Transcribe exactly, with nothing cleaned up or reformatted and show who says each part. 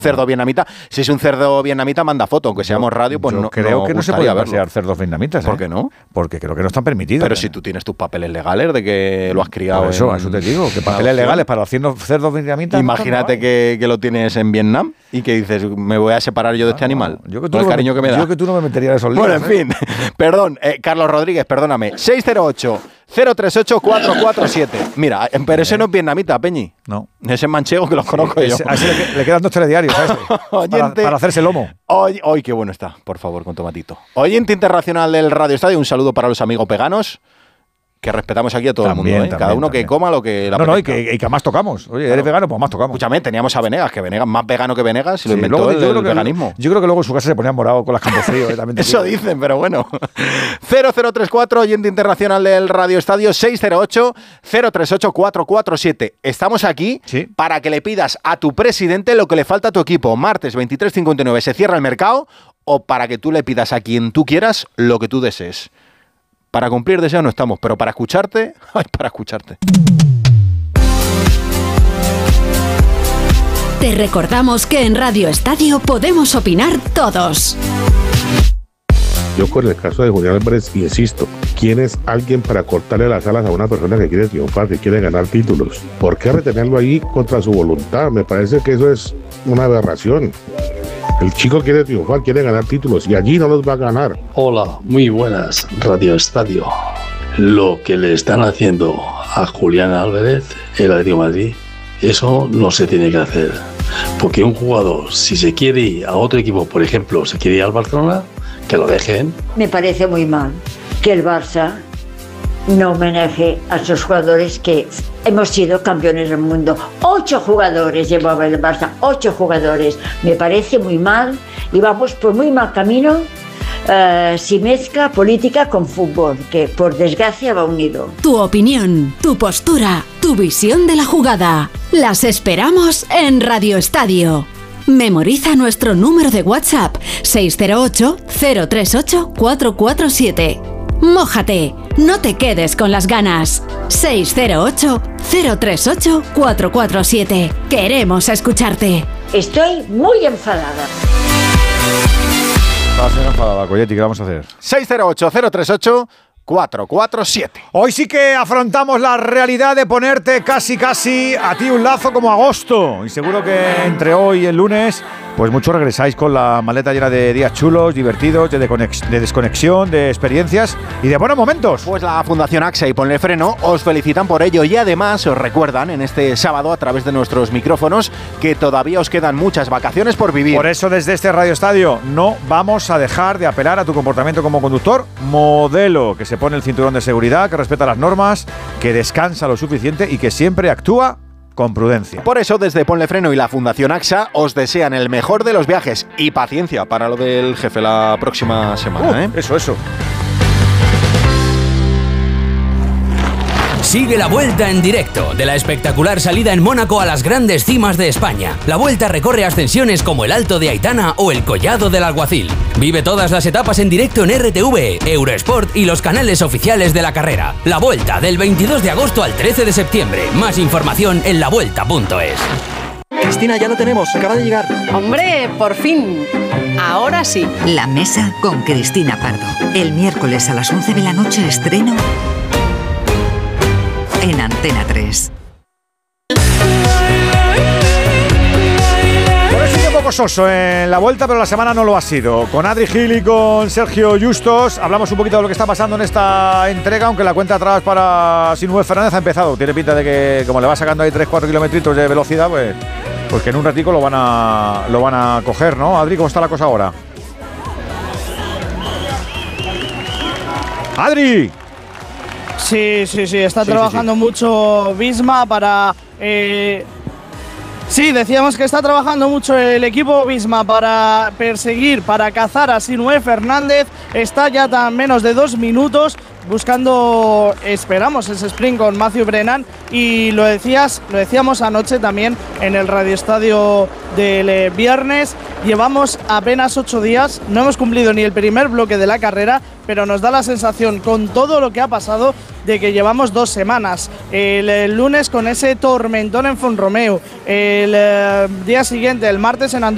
Speaker 1: cerdo vietnamita. Si es un cerdo vietnamita, manda foto. Aunque seamos radio, pues
Speaker 2: yo
Speaker 1: no
Speaker 2: creo
Speaker 1: no
Speaker 2: que no se puede pasear cerdos vietnamitas. ¿eh?
Speaker 1: ¿Por qué no?
Speaker 2: Porque creo que no están permitidos.
Speaker 1: Pero
Speaker 2: ¿eh?
Speaker 1: si tú tienes tus papeles legales de que lo has criado.
Speaker 2: Por eso,
Speaker 1: en...
Speaker 2: eso te digo, que papeles legales para los cerdos vietnamitas.
Speaker 1: Imagínate
Speaker 2: no
Speaker 1: que, que lo tienes en Vietnam y que dices, me voy a separar yo de este
Speaker 2: ah,
Speaker 1: animal.
Speaker 2: No. Yo que tú
Speaker 1: por el
Speaker 2: no
Speaker 1: cariño
Speaker 2: me,
Speaker 1: que me da.
Speaker 2: Yo que tú no me metería en esos líos.
Speaker 1: Bueno, en
Speaker 2: ¿eh?
Speaker 1: fin. Perdón, eh, Carlos Rodríguez, perdóname. seis cero ocho, cero tres ocho, cuatro cuatro siete. Mira, pero ese no es vietnamita, Peñi.
Speaker 2: No.
Speaker 1: Ese es manchego que los
Speaker 2: sí,
Speaker 1: conozco
Speaker 2: ese,
Speaker 1: yo.
Speaker 2: A ese le, le quedan dos telediarios, ¿sabes? para, para hacerse lomo.
Speaker 1: Hoy, hoy, qué bueno está, por favor, con tomatito. Oyente internacional del Radio Estadio, un saludo para los amigos veganos. Que respetamos aquí a todo
Speaker 2: también,
Speaker 1: el mundo, ¿eh?
Speaker 2: también,
Speaker 1: Cada uno
Speaker 2: también.
Speaker 1: que coma lo que la
Speaker 2: No, no, y que, y que más tocamos. Oye, claro. ¿Eres vegano? Pues más tocamos.
Speaker 1: Escúchame, teníamos a Venegas, que Venegas más vegano que Venegas y lo
Speaker 2: sí,
Speaker 1: inventó
Speaker 2: luego,
Speaker 1: el,
Speaker 2: yo creo
Speaker 1: el
Speaker 2: que,
Speaker 1: veganismo.
Speaker 2: Yo creo que luego en su casa se ponía morado con las Campofrío. ¿eh? También
Speaker 1: Eso digo. Dicen, pero bueno. cero cero tres cuatro, oyente internacional del Radio Estadio, seis cero ocho, cero tres ocho, cuatro cuatro siete. Estamos aquí
Speaker 2: sí.
Speaker 1: para que le pidas a tu presidente lo que le falta a tu equipo. Martes veintitrés cincuenta y nueve se cierra el mercado, o para que tú le pidas a quien tú quieras lo que tú desees. Para cumplir deseos no estamos, pero para escucharte, ay, para escucharte.
Speaker 3: Te recordamos que en Radio Estadio podemos opinar todos.
Speaker 4: Yo con el caso de Julián Álvarez insisto, ¿quién es alguien para cortarle las alas a una persona que quiere triunfar, que quiere ganar títulos? ¿Por qué retenerlo ahí contra su voluntad? Me parece que eso es una aberración. El chico quiere triunfar, quiere ganar títulos y allí no los va a ganar.
Speaker 5: Hola, muy buenas, Radio Estadio. Lo que le están haciendo a Julián Álvarez, el Atlético de Madrid, eso no se tiene que hacer. Porque un jugador, si se quiere ir a otro equipo, por ejemplo, se quiere ir al Barcelona, que lo dejen.
Speaker 6: Me parece muy mal que el Barça no homenaje a esos jugadores que hemos sido campeones del mundo. Ocho jugadores llevaba el Barça, ocho jugadores. Me parece muy mal y vamos por muy mal camino uh, si mezcla política con fútbol, que por desgracia va unido.
Speaker 3: Tu opinión, tu postura, tu visión de la jugada. Las esperamos en Radio Estadio. Memoriza nuestro número de WhatsApp seis cero ocho, cero tres ocho, cuatro cuatro siete. Mójate, no te quedes con las ganas. seis cero ocho, cero tres ocho, cuatro cuatro siete. Queremos escucharte.
Speaker 6: Estoy muy enfadada.
Speaker 2: Estás enfadada, Coyetti, ¿qué vamos a hacer?
Speaker 1: seis cero ocho, cero tres ocho, cuatro cuatro siete.
Speaker 2: Hoy sí que afrontamos la realidad de ponerte casi casi a ti un lazo como agosto. Y seguro que entre hoy y el lunes, pues muchos regresáis con la maleta llena de días chulos, divertidos, de, deconex- de desconexión, de experiencias y de buenos momentos.
Speaker 1: Pues la Fundación AXA y Ponle Freno os felicitan por ello y además os recuerdan en este sábado a través de nuestros micrófonos que todavía os quedan muchas vacaciones por vivir.
Speaker 2: Por eso desde este Radio Estadio no vamos a dejar de apelar a tu comportamiento como conductor modelo, que se pone el cinturón de seguridad, que respeta las normas, que descansa lo suficiente y que siempre actúa con prudencia.
Speaker 1: Por eso, desde Ponle Freno y la Fundación AXA os desean el mejor de los viajes y paciencia para lo del jefe la próxima semana.
Speaker 2: Uh,
Speaker 1: ¿eh?
Speaker 2: Eso, eso.
Speaker 7: Sigue la Vuelta en directo de la espectacular salida en Mónaco a las grandes cimas de España. La Vuelta recorre ascensiones como el Alto de Aitana o el Collado del Alguacil. Vive todas las etapas en directo en R T V, Eurosport y los canales oficiales de la carrera. La Vuelta del veintidós de agosto al trece de septiembre. Más información en la vuelta punto es.
Speaker 8: Cristina, ya lo tenemos, acaba de llegar.
Speaker 9: ¡Hombre, por fin! Ahora sí.
Speaker 10: La Mesa con Cristina Pardo. El miércoles a las once de la noche estreno en Antena tres.
Speaker 2: Por eso un poco soso en la Vuelta, pero la semana no lo ha sido. Con Adri Gil y con Sergio Justos hablamos un poquito de lo que está pasando en esta entrega, aunque la cuenta atrás para Sinúe Fernández ha empezado. Tiene pinta de que, como le va sacando ahí tres cuatro kilometritos de velocidad, pues, pues que en un ratico lo van a, lo van a coger, ¿no? Adri, ¿cómo está la cosa ahora? ¡Adri!
Speaker 11: Sí, sí, sí, está
Speaker 2: sí,
Speaker 11: trabajando
Speaker 2: sí, sí.
Speaker 11: mucho Visma para... Eh, sí, decíamos que está trabajando mucho el equipo Visma para perseguir, para cazar a Sinúe Fernández. Está ya a menos de dos minutos buscando, esperamos, ese sprint con Matthew Brennan. Y lo decías, lo decíamos anoche también en el Radio Estadio del eh, viernes. Llevamos apenas ocho días, no hemos cumplido ni el primer bloque de la carrera, pero nos da la sensación, con todo lo que ha pasado, de que llevamos dos semanas. El, el lunes con ese tormentón en Font-Romeu, el eh, día siguiente, el martes en Andorra.